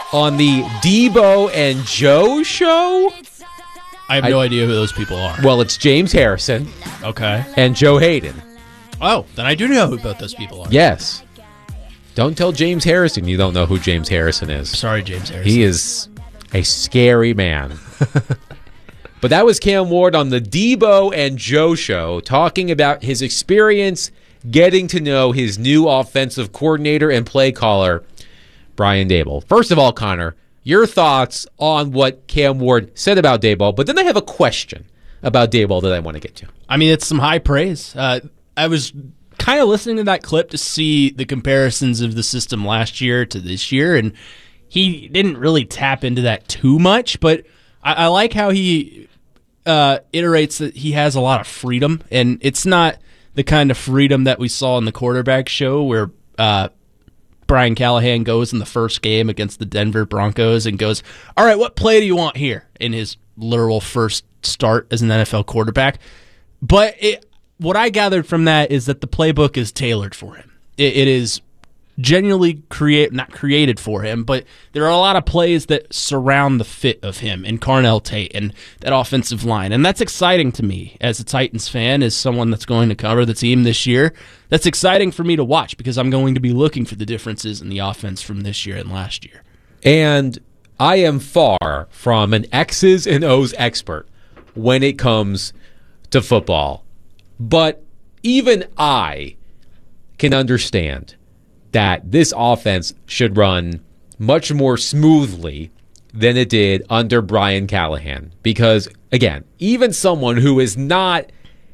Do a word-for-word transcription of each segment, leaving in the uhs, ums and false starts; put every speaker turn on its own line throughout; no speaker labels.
on the Debo and Joe show.
I have no I, idea who those people are.
Well, it's James Harrison.
Okay.
And Joe Hayden.
Oh, then I do know who both those people are.
Yes. Don't tell James Harrison you don't know who James Harrison is.
Sorry, James Harrison.
He is a scary man. But that was Cam Ward on the Debo and Joe show talking about his experience getting to know his new offensive coordinator and play caller, Brian Daboll. First of all, Connor, your thoughts on what Cam Ward said about Daboll, but then I have a question about Daboll that I want to get to.
I mean, it's some high praise. Uh, I was kind of listening to that clip to see the comparisons of the system last year to this year, and he didn't really tap into that too much, but I, I like how he uh, iterates that he has a lot of freedom, and it's not the kind of freedom that we saw in the quarterback show where uh, Brian Callahan goes in the first game against the Denver Broncos and goes, all right, what play do you want here in his literal first start as an N F L quarterback? But it, what I gathered from that is that the playbook is tailored for him. It, it is genuinely create not created for him, but there are a lot of plays that surround the fit of him and Carnell Tate and that offensive line. And that's exciting to me as a Titans fan, as someone that's going to cover the team this year. That's exciting for me to watch because I'm going to be looking for the differences in the offense from this year and last year.
And I am far from an X's and O's expert when it comes to football. But even I can understand that this offense should run much more smoothly than it did under Brian Callahan. Because, again, even someone who is not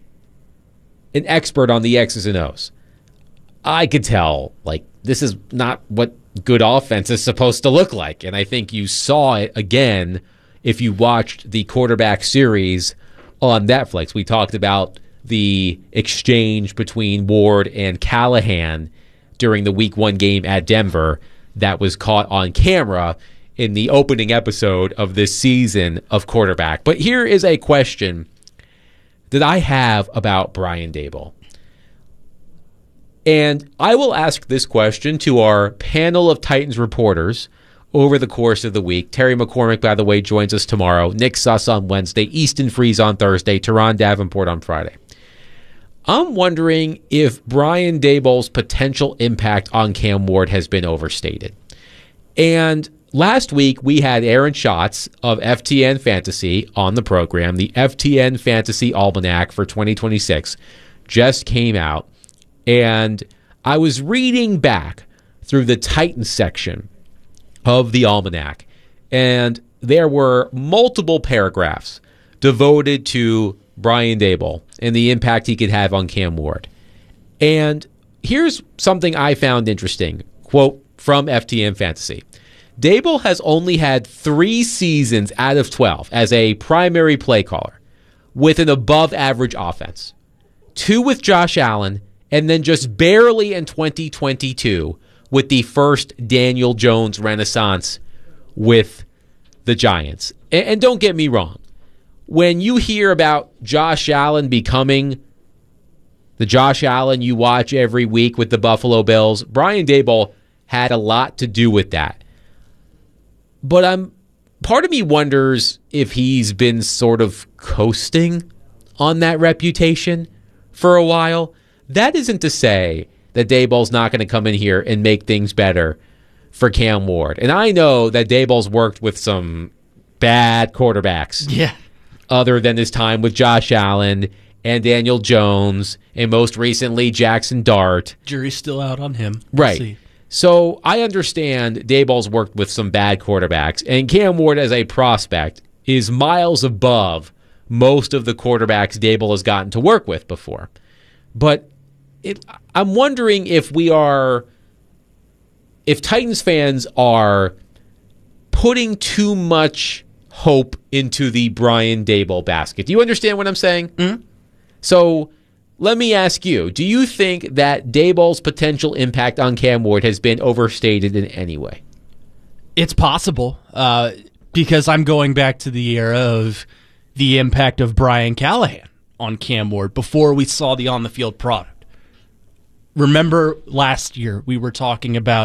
an expert on the X's and O's, I could tell, like, this is not what good offense is supposed to look like. And I think you saw it again if you watched the quarterback series on Netflix. We talked about the exchange between Ward and Callahan during the week one game at Denver that was caught on camera in the opening episode of this season of Quarterback. But here is a question that I have about Brian Daboll. And I will ask this question to our panel of Titans reporters over the course of the week. Terry McCormick, by the way, joins us tomorrow. Nick Suss on Wednesday. Easton Freeze on Thursday. Teron Davenport on Friday. I'm wondering if Brian Daboll's potential impact on Cam Ward has been overstated. And last week, we had Aaron Schatz of F T N Fantasy on the program. The F T N Fantasy Almanac for twenty twenty-six just came out. And I was reading back through the Titans section of the Almanac, and there were multiple paragraphs devoted to Brian Daboll and the impact he could have on Cam Ward. And here's something I found interesting. Quote from F T N Fantasy. Daboll has only had three seasons out of twelve as a primary play caller with an above-average offense. Two with Josh Allen, and then just barely in twenty twenty-two with the first Daniel Jones renaissance with the Giants. And, and don't get me wrong. When you hear about Josh Allen becoming the Josh Allen you watch every week with the Buffalo Bills, Brian Daboll had a lot to do with that. But I'm part of me wonders if he's been sort of coasting on that reputation for a while. That isn't to say that Daboll's not going to come in here and make things better for Cam Ward. And I know that Daboll's worked with some bad quarterbacks.
Yeah.
Other than his time with Josh Allen and Daniel Jones, and most recently Jackson Dart.
Jury's still out on him. We'll
right.
See.
So I understand Daboll's worked with some bad quarterbacks, and Cam Ward as a prospect is miles above most of the quarterbacks Daboll has gotten to work with before. But it, I'm wondering if we are, if Titans fans are putting too much hope into the Brian Daboll basket. Do you understand what I'm saying?
Mm-hmm.
So let me ask you, do you think that Daboll's potential impact on Cam Ward has been overstated in any way?
It's possible, uh, because I'm going back to the era of the impact of Brian Callahan on Cam Ward before we saw the on-the-field product. Remember last year we were talking about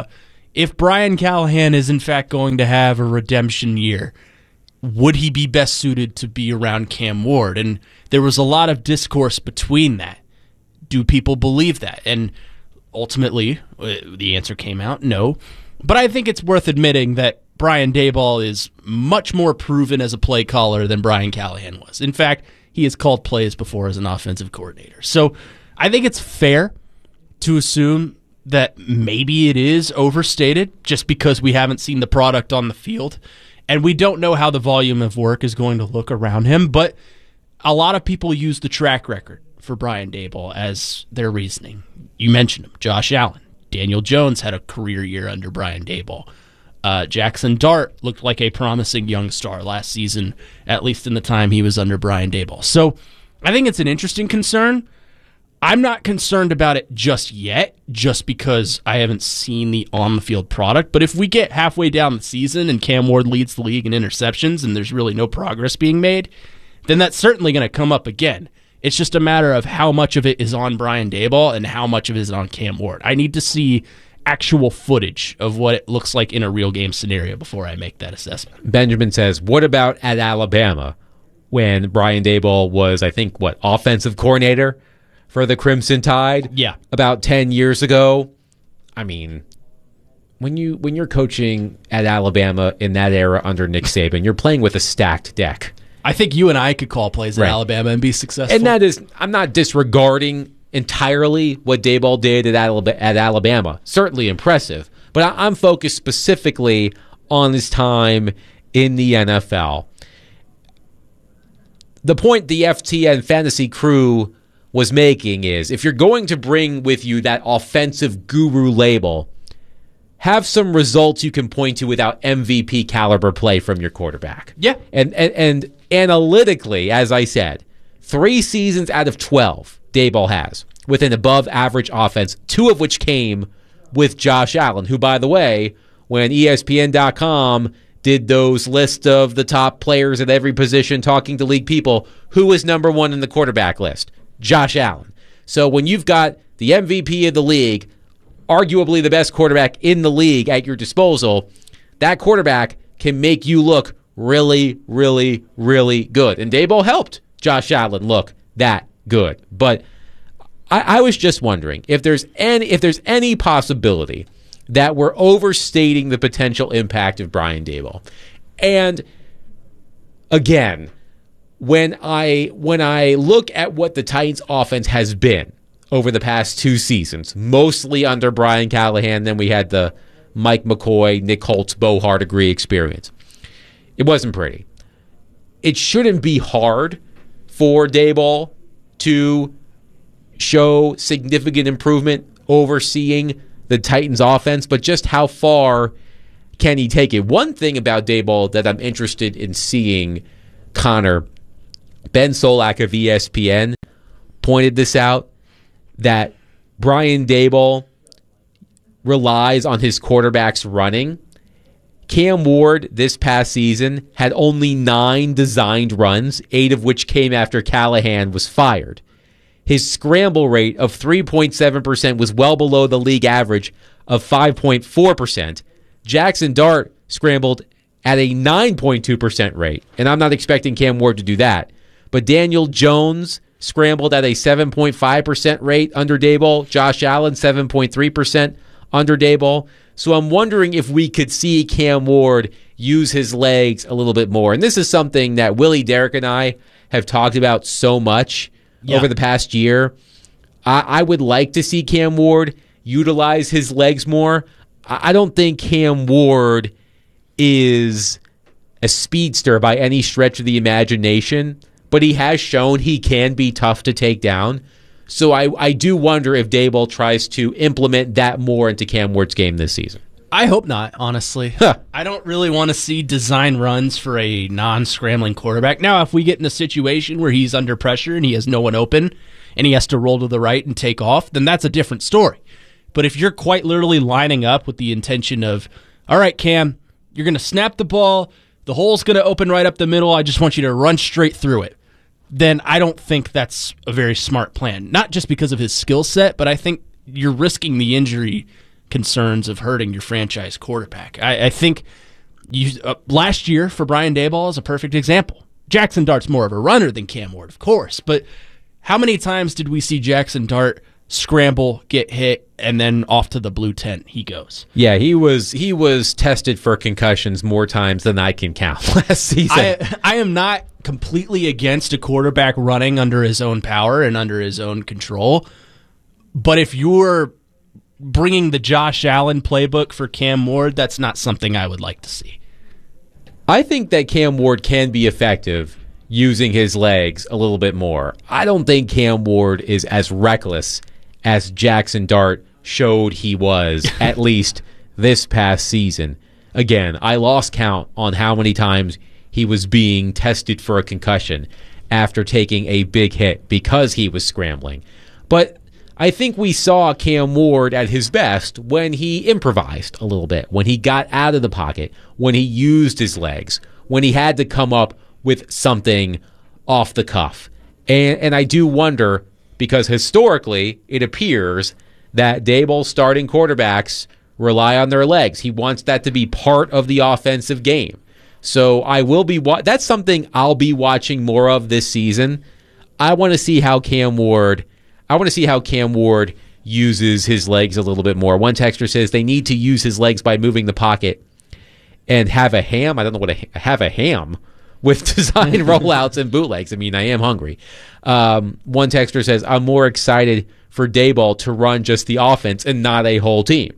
if Brian Callahan is in fact going to have a redemption year, would he be best suited to be around Cam Ward? And there was a lot of discourse between that. Do people believe that? And ultimately, the answer came out, no. But I think it's worth admitting that Brian Daboll is much more proven as a play caller than Brian Callahan was. In fact, he has called plays before as an offensive coordinator. So I think it's fair to assume that maybe it is overstated just because we haven't seen the product on the field. And we don't know how the volume of work is going to look around him, but a lot of people use the track record for Brian Daboll as their reasoning. You mentioned him, Josh Allen. Daniel Jones had a career year under Brian Daboll. Uh, Jackson Dart looked like a promising young star last season, at least in the time he was under Brian Daboll. So I think it's an interesting concern. I'm not concerned about it just yet, just because I haven't seen the on-the-field product. But if we get halfway down the season and Cam Ward leads the league in interceptions and there's really no progress being made, then that's certainly going to come up again. It's just a matter of how much of it is on Brian Daboll and how much of it is on Cam Ward. I need to see actual footage of what it looks like in a real game scenario before I make that assessment.
Benjamin says, what about at Alabama when Brian Daboll was, I think, what, offensive coordinator for the Crimson Tide?
Yeah.
About ten years ago. I mean, when, you, when you're coaching at Alabama in that era under Nick Saban, you're playing with a stacked deck.
I think you and I could call plays at right. Alabama and be successful.
And that is, I'm not disregarding entirely what Daboll did at Alabama. Certainly impressive. But I'm focused specifically on his time in the N F L. The point the F T N Fantasy crew was making is, if you're going to bring with you that offensive guru label, have some results you can point to without M V P caliber play from your quarterback.
Yeah.
And, and, and analytically, as I said, three seasons out of twelve Daboll has with an above-average offense, two of which came with Josh Allen, who, by the way, when E S P N dot com did those lists of the top players at every position, talking to league people, who was number one in the quarterback list? Josh Allen. So when you've got the M V P of the league, arguably the best quarterback in the league at your disposal, that quarterback can make you look really, really, really good. And Daboll helped Josh Allen look that good. But I, I was just wondering if there's any if there's any possibility that we're overstating the potential impact of Brian Daboll. And again, when I when I look at what the Titans offense has been over the past two seasons, mostly under Brian Callahan, then we had the Mike McCoy, Nick Holtz, Bo Hardegree experience. It wasn't pretty. It shouldn't be hard for Daboll to show significant improvement overseeing the Titans offense, but just how far can he take it? One thing about Daboll that I'm interested in seeing, Connor, Ben Solak of E S P N pointed this out, that Brian Daboll relies on his quarterbacks running. Cam Ward this past season had only nine designed runs, eight of which came after Callahan was fired. His scramble rate of three point seven percent was well below the league average of five point four percent. Jackson Dart scrambled at a nine point two percent rate, and I'm not expecting Cam Ward to do that. But Daniel Jones scrambled at a seven point five percent rate under Daboll. Josh Allen, seven point three percent under Daboll. So I'm wondering if we could see Cam Ward use his legs a little bit more. And this is something that Willie Derrick and I have talked about so much yeah. over the past year. I, I would like to see Cam Ward utilize his legs more. I, I don't think Cam Ward is a speedster by any stretch of the imagination, but he has shown he can be tough to take down. So I, I do wonder if Daboll tries to implement that more into Cam Ward's game this season.
I hope not, honestly. Huh. I don't really want to see design runs for a non-scrambling quarterback. Now, if we get in a situation where he's under pressure and he has no one open and he has to roll to the right and take off, then that's a different story. But if you're quite literally lining up with the intention of, all right, Cam, you're going to snap the ball, the hole's going to open right up the middle, I just want you to run straight through it, then I don't think that's a very smart plan. Not just because of his skill set, but I think you're risking the injury concerns of hurting your franchise quarterback. I, I think you, uh, last year for Brian Daboll is a perfect example. Jackson Dart's more of a runner than Cam Ward, of course, but how many times did we see Jackson Dart scramble, get hit, and then off to the blue tent he goes?
Yeah, he was he was tested for concussions more times than I can count last season.
I, I am not completely against a quarterback running under his own power and under his own control, but if you're bringing the Josh Allen playbook for Cam Ward, that's not something I would like to see.
I think that Cam Ward can be effective using his legs a little bit more. I don't think Cam Ward is as reckless as Jackson Dart showed he was, at least this past season. Again, I lost count on how many times he was being tested for a concussion after taking a big hit because he was scrambling. But I think we saw Cam Ward at his best when he improvised a little bit, when he got out of the pocket, when he used his legs, when he had to come up with something off the cuff. And and I do wonder, because historically it appears that Daboll's starting quarterbacks rely on their legs. He wants that to be part of the offensive game. So I will be wa- that's something I'll be watching more of this season. I want to see how Cam Ward I want to see how Cam Ward uses his legs a little bit more. One texter says they need to use his legs by moving the pocket and have a ham. I don't know what a have a ham with design rollouts and bootlegs. I mean, I am hungry. Um, one texter says, I'm more excited for Daboll to run just the offense and not a whole team.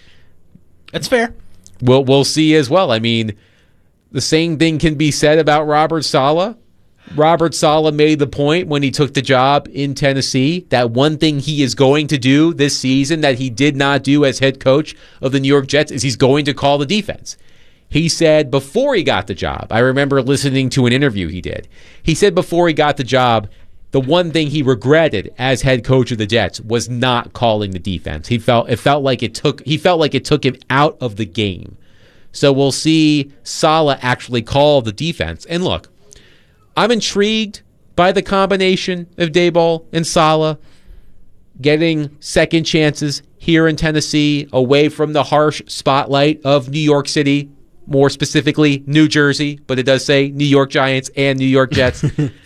That's fair.
We'll, we'll see as well. I mean, the same thing can be said about Robert Saleh. Robert Saleh made the point when he took the job in Tennessee that one thing he is going to do this season that he did not do as head coach of the New York Jets is he's going to call the defense. He said before he got the job, I remember listening to an interview he did. He said before he got the job, the one thing he regretted as head coach of the Jets was not calling the defense. He felt it felt like it took he felt like it took him out of the game. So we'll see Saleh actually call the defense. And look, I'm intrigued by the combination of Daboll and Saleh getting second chances here in Tennessee, away from the harsh spotlight of New York City, more specifically New Jersey, but it does say New York Giants and New York Jets.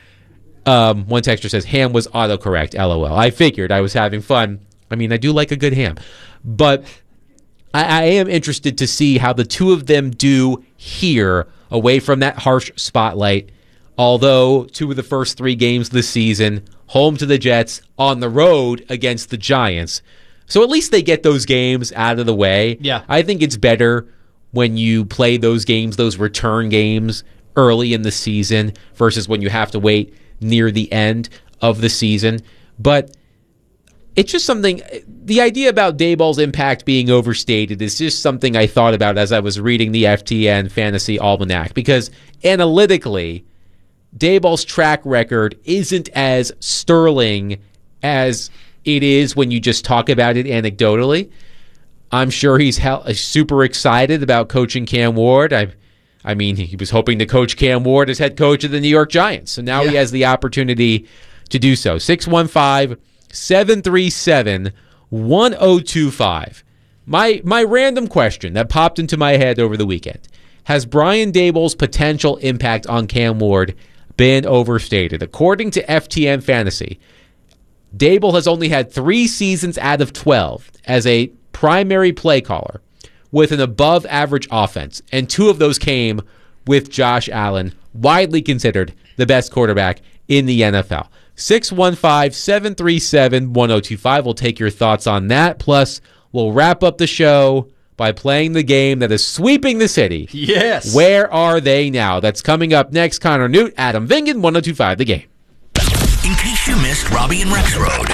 um, one texter says, ham was autocorrect, LOL. I figured I was having fun. I mean, I do like a good ham. But I, I am interested to see how the two of them do here, away from that harsh spotlight. Although two of the first three games this season, home to the Jets, on the road against the Giants. So at least they get those games out of the way.
Yeah.
I think it's better when you play those games, those return games, early in the season versus when you have to wait near the end of the season. But it's just something, the idea about Daboll's impact being overstated is just something I thought about as I was reading the F T N Fantasy Almanac, because analytically, Daboll's track record isn't as sterling as it is when you just talk about it anecdotally. I'm sure he's hell, super excited about coaching Cam Ward. I, I mean, he was hoping to coach Cam Ward as head coach of the New York Giants. So now yeah. he has the opportunity to do so. six one five, seven three seven, one oh two five. My, my random question that popped into my head over the weekend. Has Brian Daboll's potential impact on Cam Ward been overstated? According to F T N Fantasy, Daboll has only had three seasons out of twelve as a primary play caller with an above-average offense, and two of those came with Josh Allen, widely considered the best quarterback in the N F L. six one five, seven three seven, one oh two five. We'll take your thoughts on that. Plus, we'll wrap up the show by playing the game that is sweeping the city.
Yes.
Where are they now? That's coming up next. Connor Newt, Adam Vingan, one oh two five, The Game.
In case you missed Robbie and Rex Road.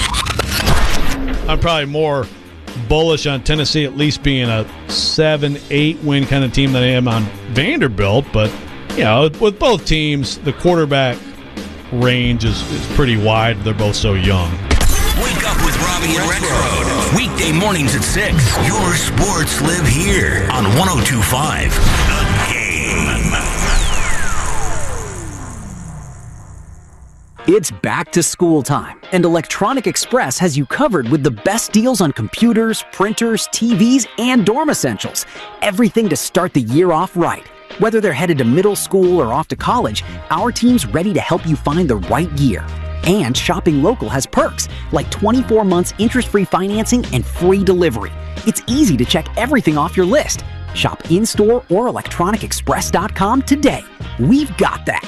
I'm probably more bullish on Tennessee at least being a seven, eight win kind of team than I am on Vanderbilt. But, you know, with both teams, the quarterback range is, is pretty wide. They're both so young.
Wake up with Robbie and Rex Road. Weekday mornings at six. Your sports live here on one oh two five. The Game.
It's back to school time, and Electronic Express has you covered with the best deals on computers, printers, T Vs, and dorm essentials. Everything to start the year off right. Whether they're headed to middle school or off to college, our team's ready to help you find the right gear. And shopping local has perks, like twenty-four months interest-free financing and free delivery. It's easy to check everything off your list. Shop in-store or electronic express dot com today. We've got that.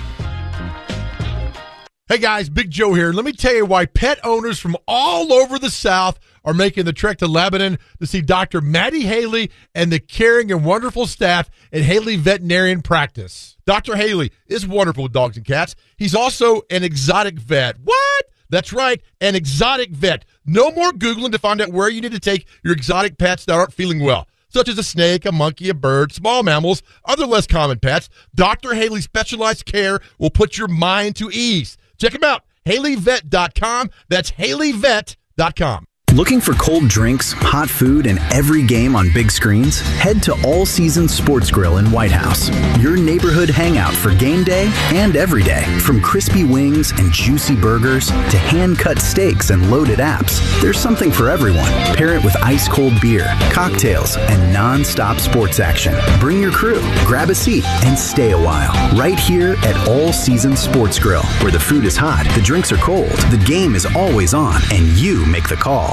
Hey guys, Big Joe here. Let me tell you why pet owners from all over the South are making the trek to Lebanon to see Doctor Maddie Haley and the caring and wonderful staff at Haley Veterinarian Practice. Doctor Haley is wonderful with dogs and cats. He's also an exotic vet. What? That's right, an exotic vet. No more Googling to find out where you need to take your exotic pets that aren't feeling well, such as a snake, a monkey, a bird, small mammals, other less common pets. Doctor Haley's specialized care will put your mind to ease. Check him out, Haley Vet dot com. That's Haley Vet dot com.
Looking for cold drinks, hot food, and every game on big screens? Head to All Seasons Sports Grill in White House, your neighborhood hangout for game day and every day. From crispy wings and juicy burgers to hand-cut steaks and loaded apps, there's something for everyone. Pair it with ice-cold beer, cocktails, and non-stop sports action. Bring your crew, grab a seat, and stay a while. Right here at All Seasons Sports Grill, where the food is hot, the drinks are cold, the game is always on, and you make the call.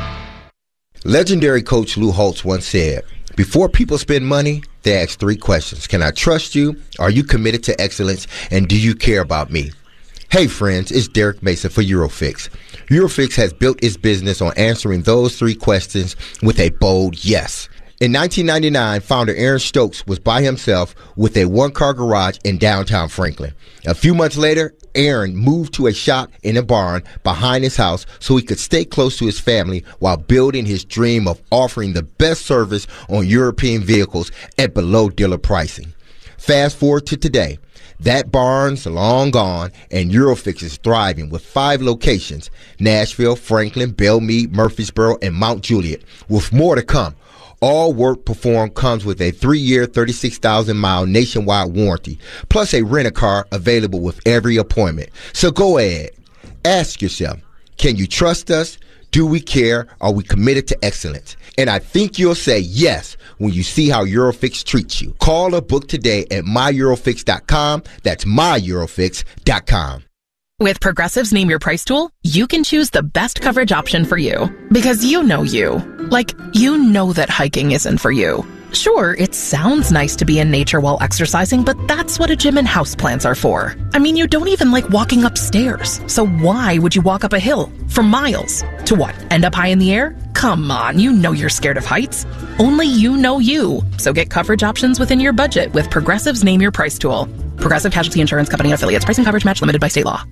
Legendary coach Lou Holtz once said, before people spend money, they ask three questions. Can I trust you? Are you committed to excellence? And do you care about me? Hey friends, it's Derek Mason for Eurofix. Eurofix has built its business on answering those three questions with a bold yes. In nineteen ninety-nine, founder Aaron Stokes was by himself with a one-car garage in downtown Franklin. A few months later, Aaron moved to a shop in a barn behind his house so he could stay close to his family while building his dream of offering the best service on European vehicles at below dealer pricing. Fast forward to today. That barn's long gone, and Eurofix is thriving with five locations: Nashville, Franklin, Belmead, Murfreesboro, and Mount Juliet, with more to come. All work performed comes with a three-year, thirty-six thousand mile nationwide warranty, plus a rent-a-car available with every appointment. So go ahead. Ask yourself, can you trust us? Do we care? Are we committed to excellence? And I think you'll say yes when you see how Eurofix treats you. Call or book today at my eurofix dot com. That's my eurofix dot com.
With Progressive's Name Your Price tool, you can choose the best coverage option for you. Because you know you. Like, you know that hiking isn't for you. Sure, it sounds nice to be in nature while exercising, but that's what a gym and houseplants are for. I mean, you don't even like walking upstairs. So why would you walk up a hill for miles? To what, end up high in the air? Come on, you know you're scared of heights. Only you know you. So get coverage options within your budget with Progressive's Name Your Price tool. Progressive Casualty Insurance Company and Affiliates. Price and coverage match limited by state law.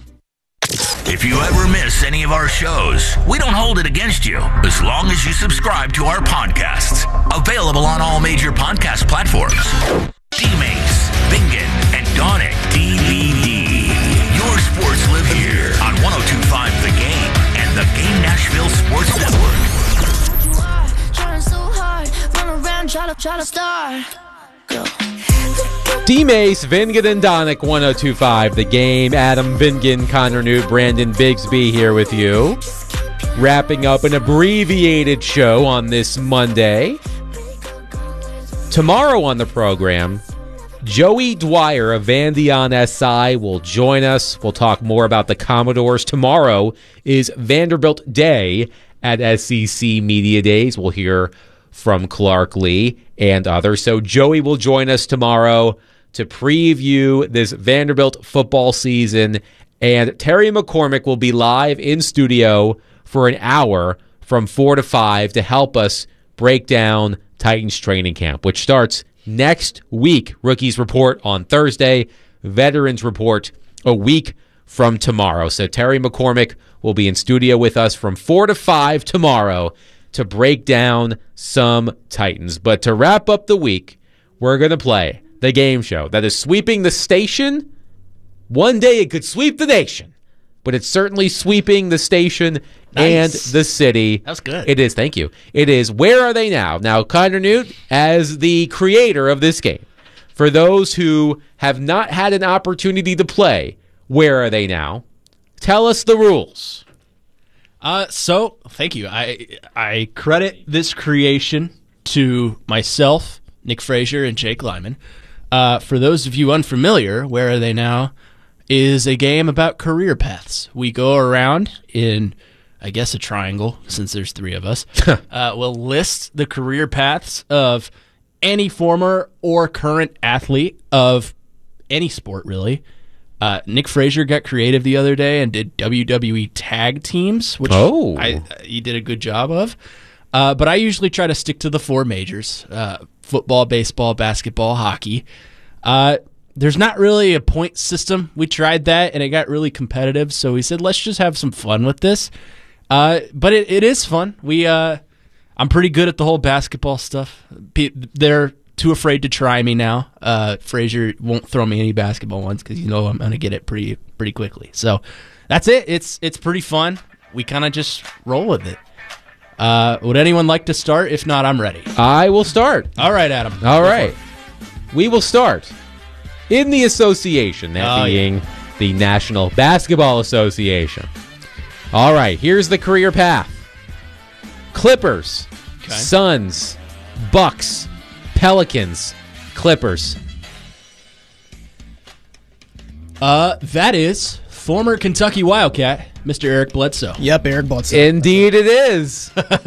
If you ever miss any of our shows, we don't hold it against you as long as you subscribe to our podcasts. Available on all major podcast platforms. D-Mace, Bingen, and Donick D V D. Your sports live here on one oh two point five The Game and the Game Nashville Sports Network.
Trying so hard, run around, try to, try to start. Go.
D-Mace, Vingan, and Donick, one oh two point five The Game. Adam Vingan, Connor Newt, Brandon Bigsby here with you. Wrapping up an abbreviated show on this Monday. Tomorrow on the program, Joey Dwyer of Van Dion S I will join us. We'll talk more about the Commodores. Tomorrow is Vanderbilt Day at S E C Media Days. We'll hear from Clark Lee and others. So Joey will join us tomorrow to preview this Vanderbilt football season, and Terry McCormick will be live in studio for an hour from four to five to help us break down Titans training camp, which starts next week. Rookies report on Thursday, veterans report a week from tomorrow. So Terry McCormick will be in studio with us from four to five tomorrow to break down some Titans. But to wrap up the week, we're going to play the game show that is sweeping the station. One day it could sweep the nation, but it's certainly sweeping the station and
Nice.
the city.
That's good.
It is, thank you. It is, where are they now? Now, Connor Newt, as the creator of this game, for those who have not had an opportunity to play, where are they now? Tell us the rules.
Uh, so, thank you. I I credit this creation to myself, Nick Frazier, and Jake Lyman. Uh, for those of you unfamiliar, Where Are They Now is a game about career paths. We go around in, I guess, a triangle, since there's three of us. uh, we'll list the career paths of any former or current athlete of any sport, really. Uh, Nick Frazier got creative the other day and did W W E tag teams, which
Oh.
I, he did a good job of. Uh, but I usually try to stick to the four majors, uh, football, baseball, basketball, hockey. Uh, there's not really a point system. We tried that, and it got really competitive, so we said, let's just have some fun with this. Uh, but it, it is fun. We, uh, I'm pretty good at the whole basketball stuff. Pe- They're too afraid to try me now. Uh, Frazier won't throw me any basketball ones because you know I'm going to get it pretty pretty quickly. So that's it. It's it's pretty fun. We kind of just roll with it. Uh, would anyone like to start? If not, I'm ready.
I will start.
All right, Adam.
All
Go
right.
for it.
We will start in the association, that
Oh,
being yeah. the National Basketball Association. All right, here's the career path. Clippers,
Okay.
Suns, Bucks, Pelicans, Clippers.
Uh, that is former Kentucky Wildcat, Mister Eric Bledsoe.
Yep, Eric Bledsoe.
Indeed it is.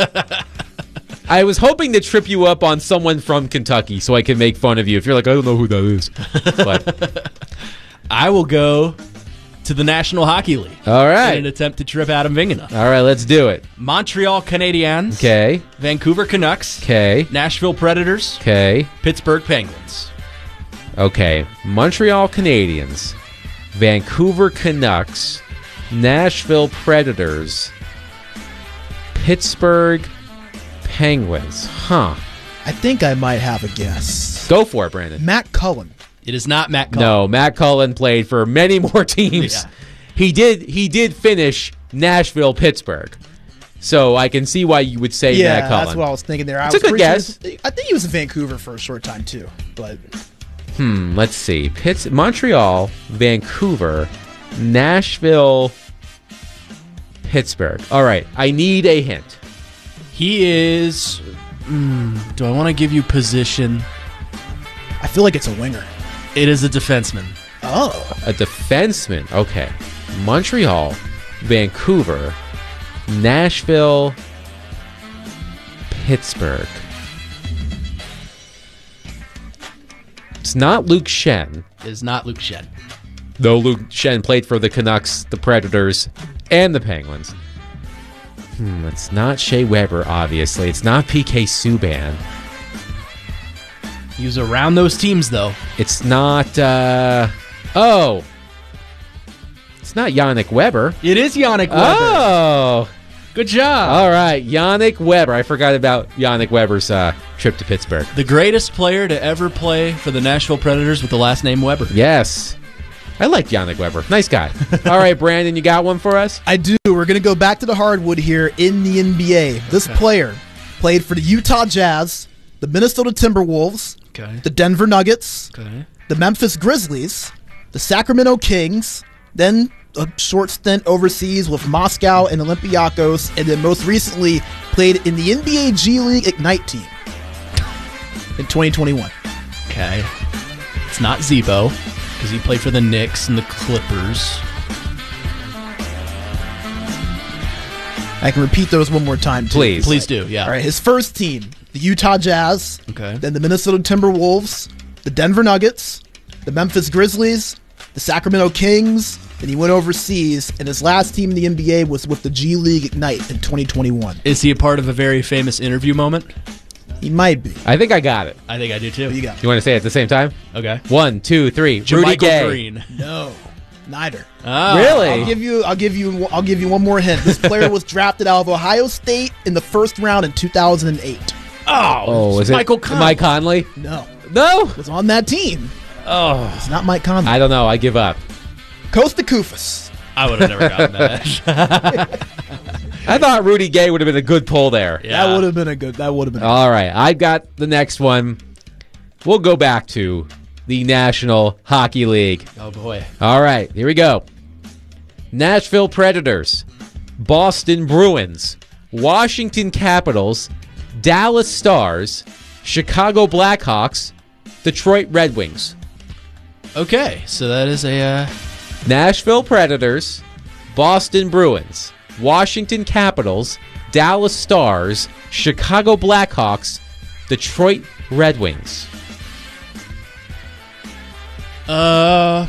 I was hoping to trip you up on someone from Kentucky so I can make fun of you. If you're like, I don't know who that is. But
I will go to the National Hockey League
all
in
right.
an attempt to trip Adam Vingana.
All right, let's do it.
Montreal Canadiens.
Okay.
Vancouver Canucks.
Okay.
Nashville Predators.
Okay.
Pittsburgh Penguins.
Okay. Montreal Canadiens, Vancouver Canucks, Nashville Predators, Pittsburgh Penguins. Huh.
I think I might have a guess.
Go for it, Brandon.
Matt Cullen.
It is not Matt Cullen.
No, Matt Cullen played for many more teams.
Yeah.
He did he did finish Nashville, Pittsburgh. So I can see why you would say
Yeah,
Matt Cullen.
that's what I was thinking there. I
It's a
was
good
pretty sure
guess.
he was- I think he was in Vancouver for a short time too. But
Hmm, let's see. Pitts, Montreal, Vancouver, Nashville, Pittsburgh. All right, I need a hint.
He is. Mm, do I want to give you position?
I feel like it's a winger.
It is a defenseman.
Oh,
A defenseman. Okay. Montreal, Vancouver, Nashville, Pittsburgh. It's not Luke Shen,
It is not Luke Shen.
though Luke Shen played for the Canucks, the Predators, and the Penguins. Hmm, it's not Shea Weber, obviously. It's not P K Subban.
He was around those teams, though.
It's not, uh... Oh! It's not Yannick Weber.
It is Yannick Weber.
Oh!
Good job.
All right, Yannick Weber. I forgot about Yannick Weber's uh, trip to Pittsburgh.
The greatest player to ever play for the Nashville Predators with the last name Weber.
Yes. I like Yannick Weber. Nice guy. All right, Brandon, you got one for us?
I do. We're going to go back to the hardwood here in the N B A. This player played for the Utah Jazz, the Minnesota Timberwolves,
Okay.
the Denver Nuggets,
Okay.
the Memphis Grizzlies, the Sacramento Kings, then a short stint overseas with Moscow and Olympiacos, and then most recently played in the N B A G League Ignite team in twenty twenty-one.
Okay. It's not Zebo, because he played for the Knicks and the Clippers.
I can repeat those one more time, too.
Please.
Please do, yeah.
All right, his first team, the Utah Jazz,
Okay.
then the Minnesota Timberwolves, the Denver Nuggets, the Memphis Grizzlies, the Sacramento Kings, then he went overseas, and his last team in the N B A was with the G League Ignite in twenty twenty-one.
Is he a part of a very famous interview moment?
He might be.
I think I got it.
I think I do too.
What do you got?
You want to say it at the same time?
Okay.
One, two, three. Rudy
Jermichael
Gay.
Green.
No, neither.
Oh.
Really?
I'll give you. I'll give you. I'll give you one more hint. This player was drafted out of Ohio State in the first round in two thousand eight.
Oh,
Oh, is it
Michael Conley.
Mike Conley?
No,
No.
was on that team.
Oh,
It's not Mike Conley.
I don't know. I give up.
Costa Kufis.
I would have never gotten that.
I thought Rudy Gay would have been a good pull there.
Yeah.
That would have been a good. That would have been.
All right, I got the next one. We'll go back to the National Hockey League.
Oh boy.
All right, here we go. Nashville Predators, Boston Bruins, Washington Capitals, Dallas Stars, Chicago Blackhawks, Detroit Red Wings.
Okay, so that is a... Uh...
Nashville Predators, Boston Bruins, Washington Capitals, Dallas Stars, Chicago Blackhawks, Detroit Red Wings.
Uh...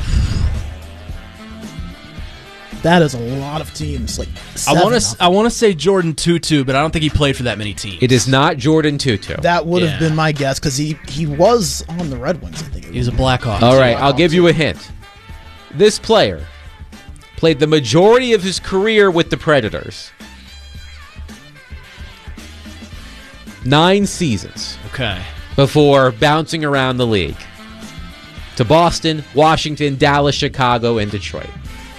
That is a lot of teams. Like
I want to.
seven.
I want to say Jordan Tutu, but I don't think he played for that many teams.
It is not Jordan Tutu.
That would have
Yeah.
been my guess because he, he was on the Red Wings. I think it
He was a Blackhawk.
All right, I'll give you a hint. This player played the majority of his career with the Predators. Nine seasons
Okay.
before bouncing around the league to Boston, Washington, Dallas, Chicago, and Detroit.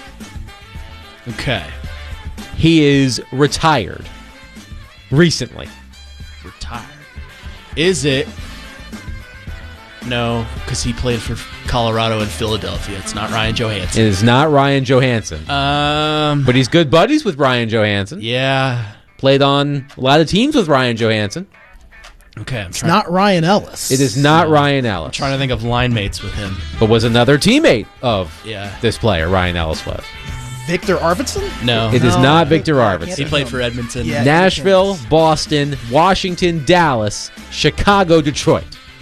Okay.
He is retired recently.
Retired. Is it? No, because he played for Colorado and Philadelphia. It's not Ryan
It
Johansson.
is not Ryan Johansson,
Um.
but he's good buddies with Ryan Johansson.
Yeah.
Played on a lot of teams with Ryan Johansson.
Okay. I'm
It's
trying,
not Ryan Ellis.
It is not Ryan Ellis,
trying to think of line mates with him.
but was another teammate of
Yeah.
this player, Ryan Ellis was.
Victor Arvidsson.
No.
It is
No,
not
I
Victor
can't
Arvidsson.
He played for Edmonton.
Yeah.
Nashville, Boston, Washington, Dallas, Chicago, Detroit.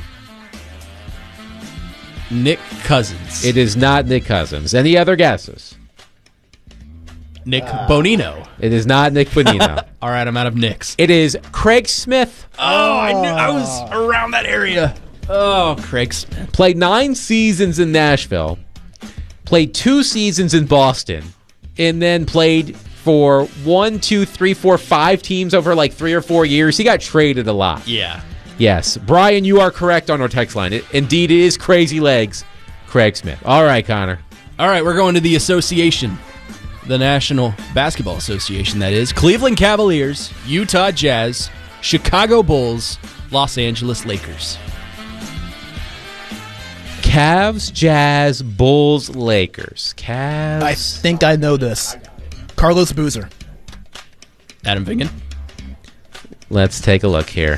Nick Cousins.
It is not Nick Cousins. Any other guesses?
Nick Bonino.
It is not Nick Bonino.
All right, I'm out of Nicks.
It is Craig Smith.
Oh, I knew I was around that area. Oh, Craig Smith.
Played nine seasons in Nashville. Played two seasons in Boston. And then played for one, two, three, four, five teams over like three or four years. He got traded a lot.
Yeah.
Yes. Brian, you are correct on our text line. It, indeed, it is Crazy Legs, Craig Smith. All right, Connor.
All right, we're going to the association. The National Basketball Association, that is. Cleveland Cavaliers, Utah Jazz, Chicago Bulls, Los Angeles Lakers.
Cavs, Jazz, Bulls, Lakers. Cavs.
I think I know this. Carlos Boozer.
Adam Vingan.
Let's take a look here.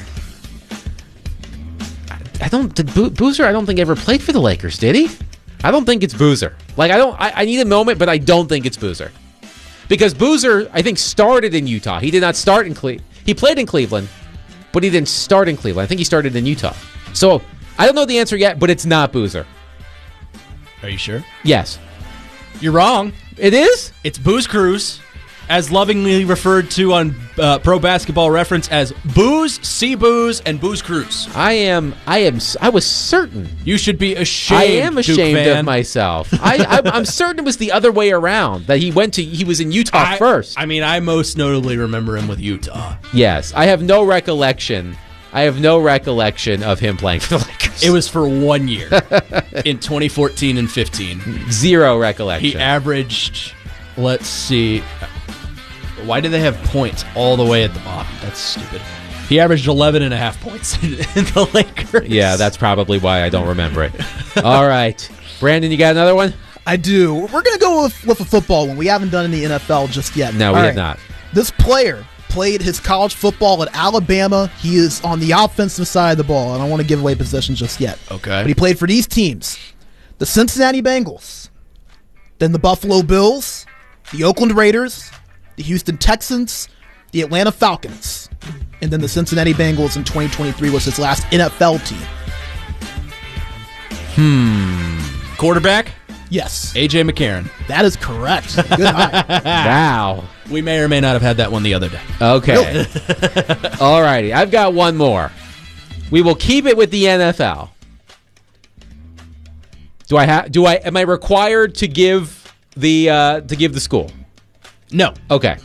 I, I don't. Did Bo- Boozer? I don't think ever played for the Lakers. Did he? I don't think it's Boozer. Like I don't. I, I need a moment, but I don't think it's Boozer, because Boozer I think started in Utah. He did not start in Cle. He played in Cleveland, but he didn't start in Cleveland. I think he started in Utah. So I don't know the answer yet, but it's not Boozer.
Are you sure?
Yes,
You're wrong.
it is.
It's Booze Cruz, as lovingly referred to on uh, Pro Basketball Reference as Booze, C Booze, and Booze Cruz.
I am. I am. I was certain.
You should be ashamed.
I am
Duke
ashamed
fan.
of myself. I, I'm, I'm certain it was the other way around. That he went to. He was in Utah
I,
first.
I mean, I most notably remember him with Utah.
Yes, I have no recollection. I have no recollection of him playing for the Lakers.
It was for one year in twenty fourteen and fifteen.
Zero recollection.
He averaged, let's see, why do they have points all the way at the bottom? That's stupid. He averaged eleven and a half points in, in the Lakers.
Yeah, that's probably why I don't remember it. All right. Brandon, you got another one?
I do. We're going to go with, with a football one. We haven't done any N F L just yet.
No, we
All
have
right.
not.
This player played his college football at Alabama. He is on the offensive side of the ball. I don't want to give away positions just yet.
Okay.
But he played for these teams: the Cincinnati Bengals, then the Buffalo Bills, the Oakland Raiders, the Houston Texans, the Atlanta Falcons, and then the Cincinnati Bengals in twenty twenty-three was his last N F L team.
Quarterback,
Yes,
A J McCarron.
that is correct. Good eye.
Wow.
We may or may not have had that one the other day.
Okay. All righty. I've got one more. We will keep it with the N F L. Do I have? Do I? Am I required to give the uh, to give the school?
No.
Okay.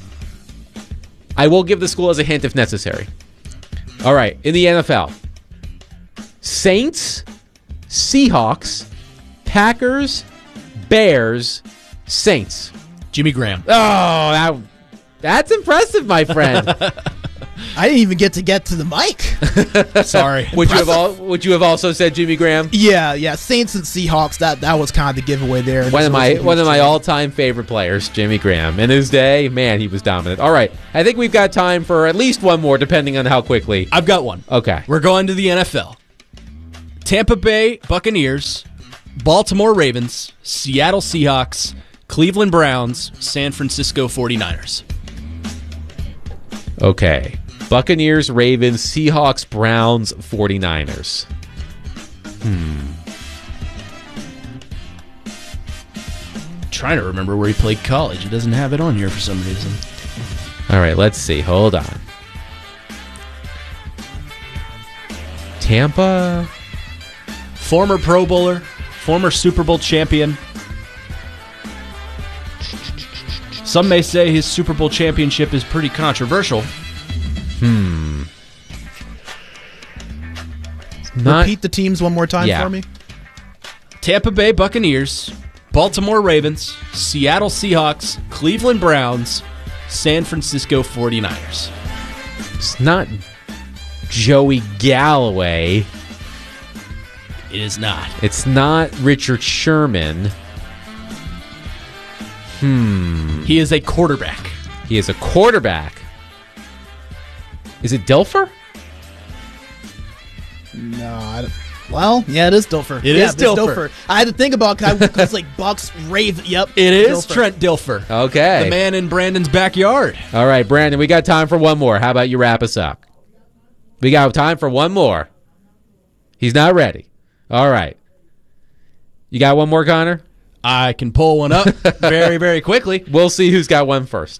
I will give the school as a hint if necessary. All right. In the N F L, Saints, Seahawks, Packers, Bears, Saints.
Jimmy Graham.
Oh, that, that's impressive, my friend.
I didn't even get to get to the mic.
Sorry.
Would you have all? Would you have also said Jimmy Graham?
Yeah, yeah. Saints and Seahawks. That that was kind of the giveaway there.
One of my one of my
all.
all-time favorite players, Jimmy Graham. In his day, man, he was dominant. All right, I think we've got time for at least one more, depending on how quickly.
I've got one.
Okay.
We're going to the N F L. Tampa Bay Buccaneers, Baltimore Ravens, Seattle Seahawks, Cleveland Browns, San Francisco forty-niners.
Okay. Buccaneers, Ravens, Seahawks, Browns, forty-niners. Hmm.
Trying to remember where he played college. It doesn't have it on here for some reason.
All right, let's see. Hold on. Tampa.
Former Pro Bowler, former Super Bowl champion. Some may say his Super Bowl championship is pretty controversial.
Hmm. Not,
Repeat the teams one more time
Yeah.
for me.
Tampa Bay Buccaneers, Baltimore Ravens, Seattle Seahawks, Cleveland Browns, San Francisco forty-niners.
It's not Joey Galloway.
It is not.
It's not Richard Sherman. Hmm.
He is a quarterback.
He is a quarterback. Is it Dilfer?
No, I don't. Well, yeah, it is Dilfer.
It
yeah,
is
it's
Dilfer.
I had to think about it because like Bucks, Raven. Yep,
It is
Dilfer.
Trent Dilfer.
Okay.
The man in Brandon's backyard.
All right, Brandon, we got time for one more. How about you wrap us up? We got time for one more. He's not ready. All right. You got one more, Connor?
I can pull one up very, very quickly.
We'll see who's got one first.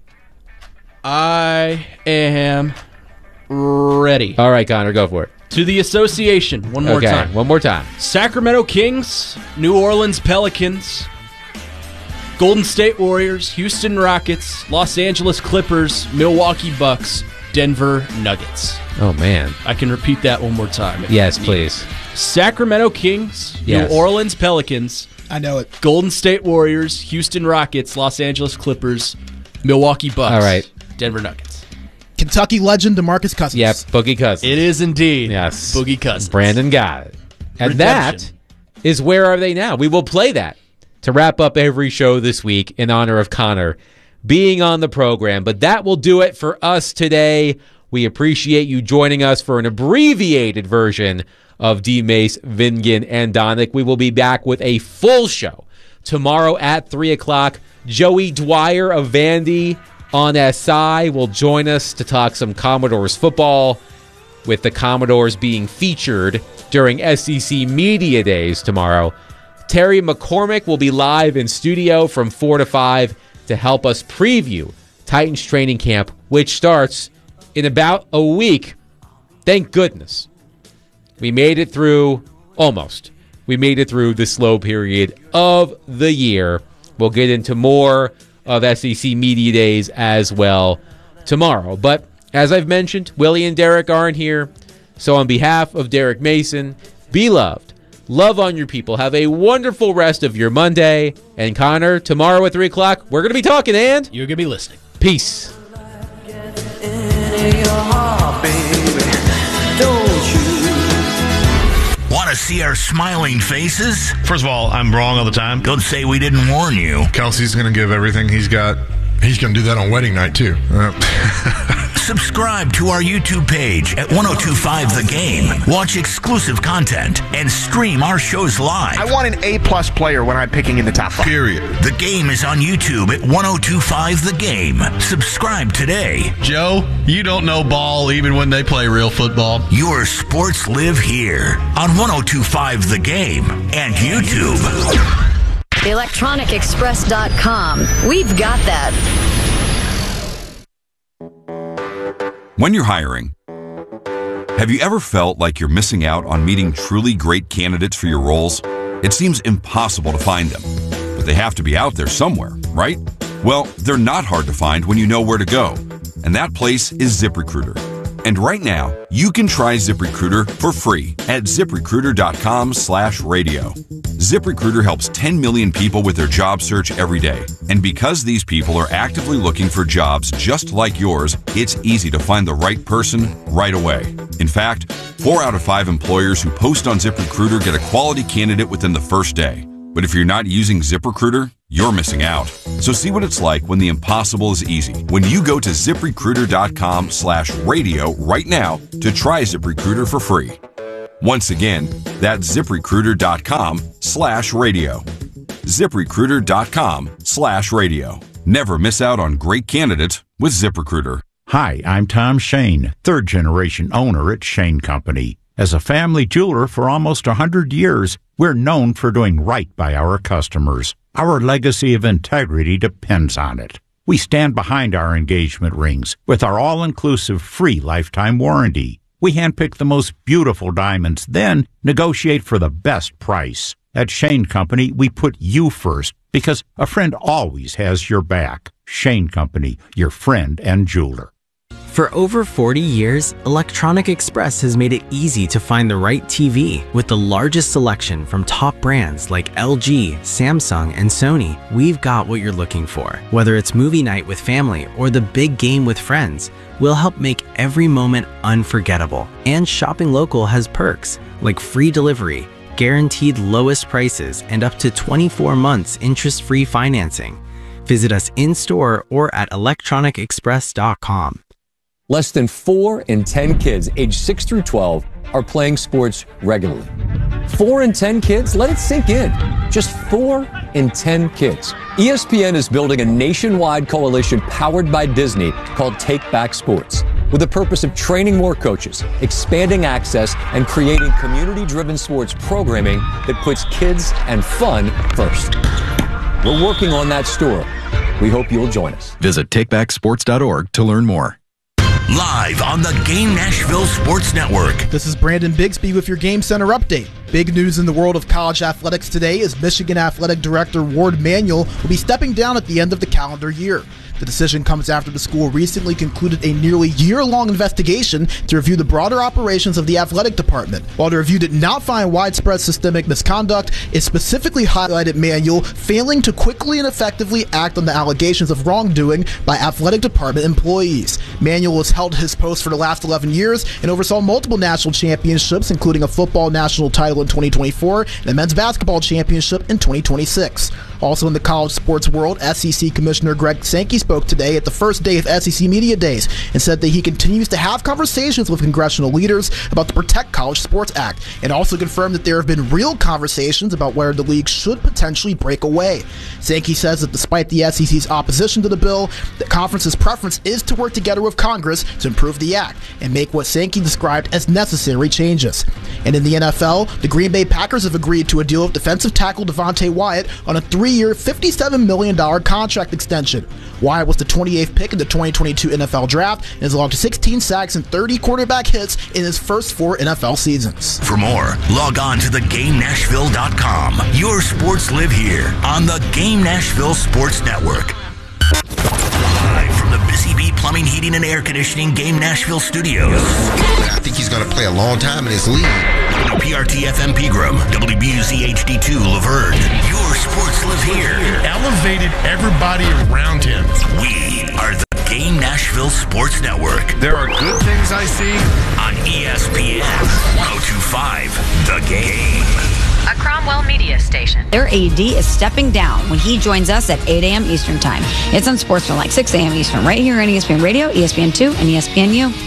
I am ready.
All right, Connor, go for it.
To the association, one more
okay,
time.
one more time.
Sacramento Kings, New Orleans Pelicans, Golden State Warriors, Houston Rockets, Los Angeles Clippers, Milwaukee Bucks, Denver Nuggets.
Oh, man.
I can repeat that one more time. if
Yes,
needed.
please.
Sacramento Kings,
Yes.
New Orleans Pelicans,
I know it.
Golden State Warriors, Houston Rockets, Los Angeles Clippers, Milwaukee Bucks,
All right.
Denver Nuggets.
Kentucky legend DeMarcus Cousins.
Yep, Boogie Cousins.
It is indeed.
Yes.
Boogie Cousins.
Brandon got it. And
Redemption.
that is Where Are They Now? We will play that to wrap up every show this week in honor of Connor being on the program. But that will do it for us today. We appreciate you joining us for an abbreviated version of D. Mace, Vingan, and Donick. We will be back with a full show tomorrow at three o'clock. Joey Dwyer of Vandy on S I will join us to talk some Commodores football, with the Commodores being featured during S E C Media Days tomorrow. Terry McCormick will be live in studio from four to five to help us preview Titans training camp, which starts in about a week. Thank goodness. We made it through, almost. We made it through the slow period of the year. We'll get into more of S E C Media Days as well tomorrow. But as I've mentioned, Willie and Derek aren't here. So on behalf of Derek Mason, be loved. Love on your people. Have a wonderful rest of your Monday. And Connor, tomorrow at three o'clock, we're going to be talking, and
You're going to be listening.
peace.
Want to see our smiling faces?
First of all, I'm wrong all the time.
Don't say we didn't warn you.
Kelsey's going to give everything he's got.
He's going to do that on wedding night, too.
Subscribe to our YouTube page at ten twenty-five The Game. Watch exclusive content and stream our shows live.
I want an A-plus player when I'm picking in the top five.
Period.
The Game is on YouTube at ten twenty-five The Game. Subscribe today.
Joe, you don't know ball even when they play real football.
Your sports live here on ten twenty-five The Game and YouTube.
electronic express dot com. We've got that.
When you're hiring, have you ever felt like you're missing out on meeting truly great candidates for your roles? It seems impossible to find them, but they have to be out there somewhere, right? Well, they're not hard to find when you know where to go, and that place is ZipRecruiter. And right now, you can try ZipRecruiter for free at zip recruiter dot com slash radio. ZipRecruiter helps ten million people with their job search every day. And because these people are actively looking for jobs just like yours, it's easy to find the right person right away. In fact, four out of five employers who post on ZipRecruiter get a quality candidate within the first day. But if you're not using ZipRecruiter, you're missing out. So see what it's like when the impossible is easy. When you go to ZipRecruiter.com slash radio right now to try ZipRecruiter for free. Once again, that's ZipRecruiter.com slash radio. ZipRecruiter.com slash radio. Never miss out on great candidates with ZipRecruiter.
Hi, I'm Tom Shane, third-generation owner at Shane Company. As a family jeweler for almost one hundred years, we're known for doing right by our customers. Our legacy of integrity depends on it. We stand behind our engagement rings with our all-inclusive free lifetime warranty. We handpick the most beautiful diamonds, then negotiate for the best price. At Shane Company, we put you first because a friend always has your back. Shane Company, your friend and jeweler.
For over forty years, Electronic Express has made it easy to find the right T V. With the largest selection from top brands like L G, Samsung, and Sony, we've got what you're looking for. Whether it's movie night with family or the big game with friends, we'll help make every moment unforgettable. And shopping local has perks like free delivery, guaranteed lowest prices, and up to twenty-four months interest-free financing. Visit us in-store or at electronic express dot com.
Less than four in ten kids aged six through twelve are playing sports regularly. Four in ten kids? Let it sink in. Just four in ten kids. E S P N is building a nationwide coalition powered by Disney called Take Back Sports, with the purpose of training more coaches, expanding access, and creating community-driven sports programming that puts kids and fun first. We're working on that story. We hope you'll join us.
Visit take back sports dot org to learn more.
Live on the Game Nashville Sports Network.
This is Brandon Bigsby with your Game Center update. Big news in the world of college athletics today is Michigan Athletic Director Ward Manuel will be stepping down at the end of the calendar year. The decision comes after the school recently concluded a nearly year-long investigation to review the broader operations of the athletic department. While the review did not find widespread systemic misconduct, it specifically highlighted Manuel failing to quickly and effectively act on the allegations of wrongdoing by athletic department employees. Manuel has held his post for the last eleven years and oversaw multiple national championships, including a football national title in twenty twenty-four and a men's basketball championship in twenty twenty-six. Also in the college sports world, S E C Commissioner Greg Sankey spoke today at the first day of S E C Media Days and said that he continues to have conversations with congressional leaders about the Protect College Sports Act, and also confirmed that there have been real conversations about whether the league should potentially break away. Sankey says that despite the S E C's opposition to the bill, the conference's preference is to work together with Congress to improve the act and make what Sankey described as necessary changes. And in the N F L, the Green Bay Packers have agreed to a deal with defensive tackle Devontae Wyatt on a three-year, fifty-seven million dollars contract extension. Wyatt was the twenty-eighth pick in the twenty twenty-two N F L Draft and has logged sixteen sacks and thirty quarterback hits in his first four N F L seasons.
For more, log on to the game nashville dot com. Your sports live here on the Game Nashville Sports Network. Live from the Busy Bee Plumbing, Heating, and Air Conditioning Game Nashville Studios.
I think he's going to play a long time in this league.
W P R T F M Pegram, W B U Z H D two Laverne. Your sports live here.
Elevated everybody around him.
We are the Game Nashville Sports Network.
There are good things I see
on E S P N one oh two point five. The Game.
A Cromwell media station. Their A D is stepping down when he joins us at eight a.m. Eastern Time. It's on Sportsman like six a.m. Eastern, right here on E S P N Radio, E S P N two, and E S P N U.